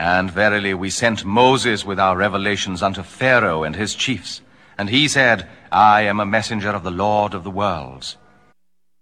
And verily we sent Moses with our revelations unto Pharaoh and his chiefs. And he said, I am a messenger of the Lord of the worlds.